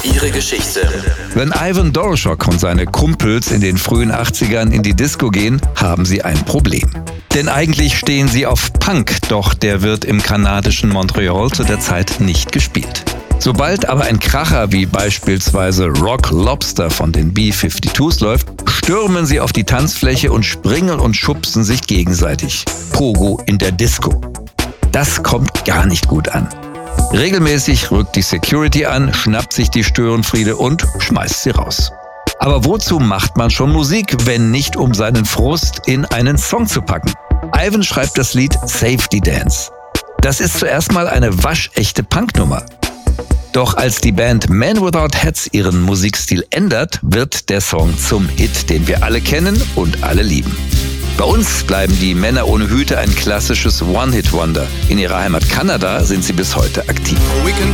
ihre Geschichte. Wenn Ivan Doroschok und seine Kumpels in den frühen 80ern in die Disco gehen, haben sie ein Problem. Denn eigentlich stehen sie auf Punk, doch der wird im kanadischen Montreal zu der Zeit nicht gespielt. Sobald aber ein Kracher wie beispielsweise Rock Lobster von den B-52s läuft, stürmen sie auf die Tanzfläche und springen und schubsen sich gegenseitig. Pogo in der Disco. Das kommt gar nicht gut an. Regelmäßig rückt die Security an, schnappt sich die Störenfriede und schmeißt sie raus. Aber wozu macht man schon Musik, wenn nicht um seinen Frust in einen Song zu packen? Ivan schreibt das Lied Safety Dance. Das ist zuerst mal eine waschechte Punknummer. Doch als die Band Man Without Hats ihren Musikstil ändert, wird der Song zum Hit, den wir alle kennen und alle lieben. Bei uns bleiben die Männer ohne Hüte ein klassisches One-Hit-Wonder. In ihrer Heimat Kanada sind sie bis heute aktiv. We can